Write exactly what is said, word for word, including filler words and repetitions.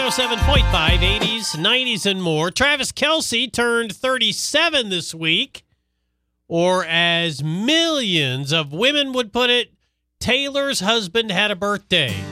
oh seven point five, eighties, nineties, and more. Travis Kelce turned thirty-seven this week, or as millions of women would put it, Taylor's husband had a birthday.